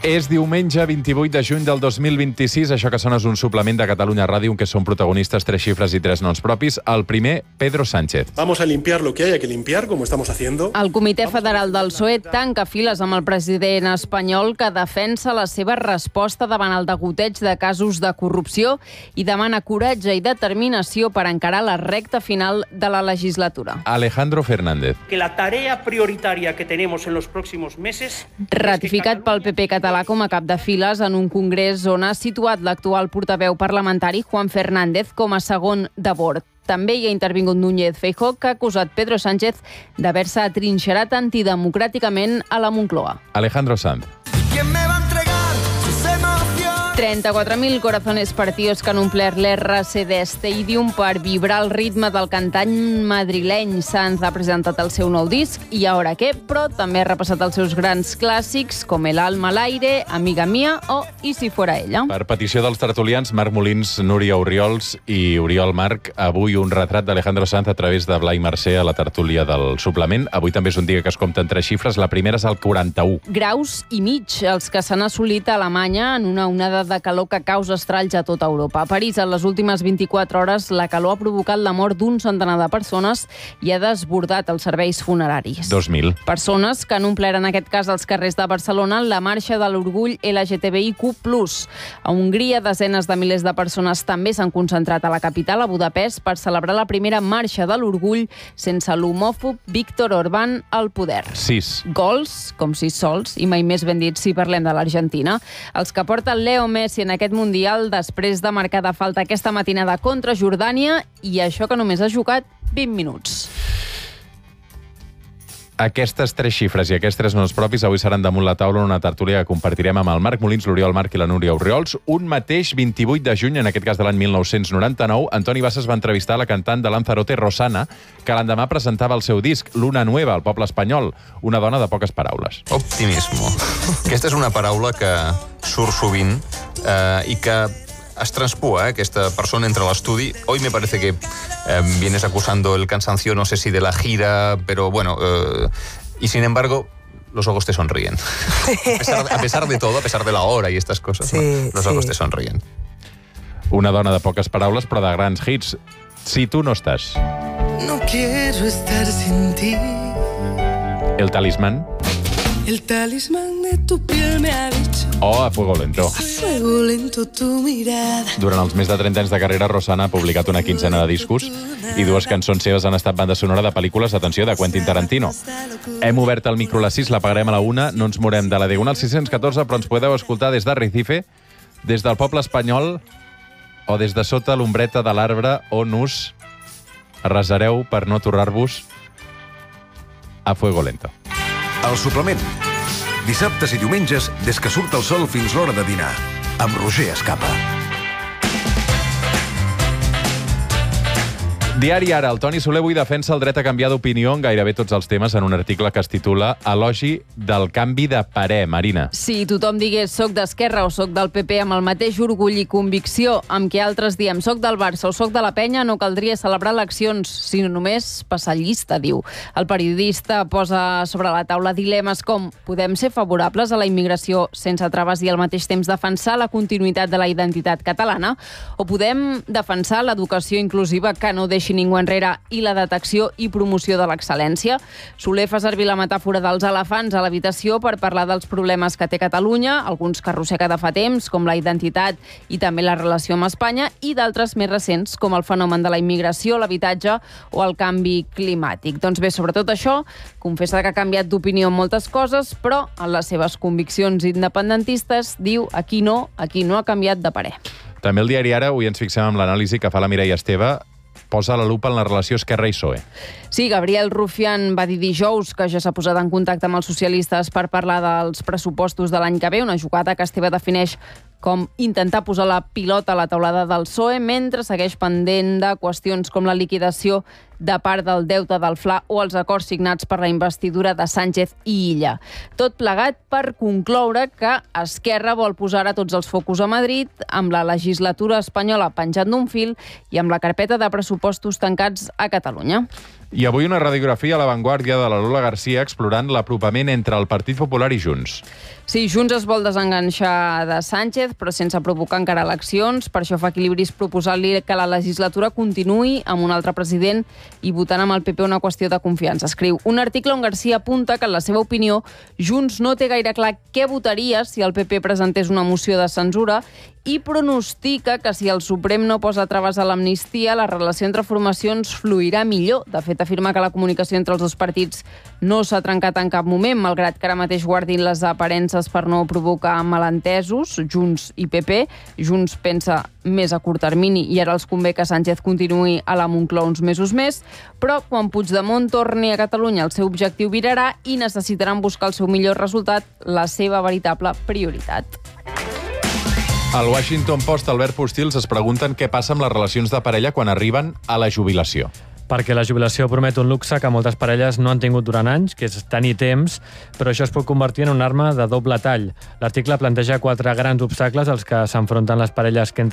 És diumenge 28 de juny del 2026. Això que sona és un suplement de Catalunya Ràdio en què són protagonistes 3 xifres i 3 noms propis. El primer, Pedro Sánchez. Vamos a limpiar lo que haya que limpiar, como estamos haciendo. El Comitè Federal del PSOE tanca files amb el president espanyol que defensa la seva resposta davant el degoteig de casos de corrupció i demana coratge i determinació per encarar la recta final de la legislatura. Alejandro Fernández. Que la tarea prioritaria que tenemos en los próximos meses... Ratificat pel PP català com a cap de files en un congrés on ha situat l'actual portaveu parlamentari Juan Fernández com a segon de bord. També hi ha intervingut Núñez Feijóo, que ha acusat Pedro Sánchez d'haver-se atrinxerat antidemocràticament a la Moncloa. Alejandro Sanz. 34.000 corazones partidos que han omplert l'RCD Stadium per vibrar el ritme del cantant madrileny. Sanz ha presentat el seu nou disc, I ahora qué, però també ha repassat els seus grans clàssics com El alma al aire, Amiga mía o Y si fuera ella. Per petició dels tertulians, Marc Molins, Núria Oriols i Oriol Marc, avui un retrat d'Alejandro Sanz a través de Blai Mercè a la tertúlia del suplement. Avui també és un dia que es compta en 3 xifres. La primera és el 41. Graus i mig, els que s'han assolit a Alemanya en una onada de calor que causa estralls a tota Europa. A París, en les últimes 24 hores, la calor ha provocat la mort d'un centenar de persones i ha desbordat els serveis funeraris. 2.000. Persones que han omplert, en aquest cas, els carrers de Barcelona la marxa de l'orgull LGTBIQ+. A Hongria, desenes de milers de persones també s'han concentrat a la capital, a Budapest, per celebrar la primera marxa de l'orgull sense l'homòfob Víctor Orbán al poder. 6. Gols, com 6 sols, i mai més ben dit si parlem de l'Argentina. Els que porten Leo Messi en aquest Mundial després de marcar de falta aquesta matinada contra Jordània, i això que només ha jugat 20 minuts. Aquestes 3 xifres i aquests 3 noms propis avui seran damunt la taula en una tertúlia que compartirem amb el Marc Molins, l'Oriol Marc i la Núria Oriols. Un mateix 28 de juny, en aquest cas de l'any 1999, Antoni Bassas va entrevistar la cantant de Lanzarote, Rosana, que l'endemà presentava el seu disc, Luna Nueva, al poble espanyol. Una dona de poques paraules. Optimismo. Aquesta és una paraula que surt sovint i que es transpúa, esta persona entra al estudio. Hoy me parece que vienes acusando el cansancio, no sé si de la gira, pero bueno, y sin embargo, los ojos te sonríen. A pesar de todo, a pesar de la hora y estas cosas, sí, ¿no? Los ojos te sonríen. Una dona de poques paraules, però de grans hits. Si tu no estàs. No quiero estar sin ti. El talismán. El talismán de tu piel me ha dicho. O A fuego lento. A fuego lento tu mirada. Durant els més de 30 anys de carrera, Rosana ha publicat una quinzena de discos i 2 cançons seves han estat banda sonora de pel·lícules, atenció, de Quentin Tarantino. Hem obert el micro a les 6, l'apagarem a la 1, no ens morem de la Diagonal 614, però ens podeu escoltar des de Recife, des del poble espanyol o des de sota l'ombreta de l'arbre on us resareu per no torrar-vos a fuego lento. El suplement. Dissabtes i diumenges, des que surt el sol fins l'hora de dinar. Amb Roger Escapa. Diari Ara, el Toni Soler avui defensa el dret a canviar d'opinió en gairebé tots els temes en un article que es titula Elogi del canvi de parer. Marina. Si tothom digués soc d'Esquerra o soc del PP amb el mateix orgull i convicció amb què altres diem soc del Barça o soc de la Penya, no caldria celebrar eleccions, sinó només passar llista, diu. El periodista posa sobre la taula dilemes com podem ser favorables a la immigració sense traves i al mateix temps defensar la continuïtat de la identitat catalana, o podem defensar l'educació inclusiva que no deixi ningú enrere i la detecció i promoció de l'excel·lència. Soler fa servir la metàfora dels elefants a l'habitació per parlar dels problemes que té Catalunya, alguns que arrossega de fa temps, com la identitat i també la relació amb Espanya, i d'altres més recents, com el fenomen de la immigració, l'habitatge o el canvi climàtic. Doncs bé, sobretot això, confessa que ha canviat d'opinió en moltes coses, però en les seves conviccions independentistes diu aquí no ha canviat de parer. També el diari Ara, avui ens fixem en l'anàlisi que fa la Mireia Esteve, posa la lupa en la relació Esquerra i PSOE. Sí, Gabriel Rufián va dir dijous que ja s'ha posat en contacte amb els socialistes per parlar dels pressupostos de l'any que ve, una jugada que Esteve defineix com intentar posar la pilota a la taulada del PSOE mentre segueix pendent de qüestions com la liquidació de part del deute del Fla o els acords signats per la investidura de Sánchez i Illa. Tot plegat per concloure que Esquerra vol posar a tots els focus a Madrid, amb la legislatura espanyola penjant d'un fil i amb la carpeta de pressupostos tancats a Catalunya. I avui una radiografia a l'avantguàrdia de la Lola García explorant l'apropament entre el Partit Popular i Junts. Sí, Junts es vol desenganxar de Sánchez, però sense provocar encara eleccions. Per això fa equilibris proposant-li que la legislatura continuï amb un altre president i votant amb el PP una qüestió de confiança. Escriu un article on García apunta que, en la seva opinió, Junts no té gaire clar què votaria si el PP presentés una moció de censura i pronostica que si el Suprem no posa traves a l'amnistia, la relació entre formacions fluirà millor. De fet, afirma que la comunicació entre els dos partits no s'ha trencat en cap moment, malgrat que ara mateix guardin les aparences per no provocar malentesos, Junts i PP. Junts pensa més a curt termini i ara els convé que Sánchez continuï a la Moncloa uns mesos més, però quan Puigdemont torni a Catalunya el seu objectiu virarà i necessitaran buscar el seu millor resultat, la seva veritable prioritat. Al Washington Post, Albert Postils es pregunten què passa amb les relacions de parella quan arriben a la jubilació. Perquè la jubilació promet un luxe que moltes parelles no han tingut durant anys, que és tenir temps, però això es pot convertir en una arma de doble tall. L'article planteja 4 grans obstacles als que s'enfronten les parelles que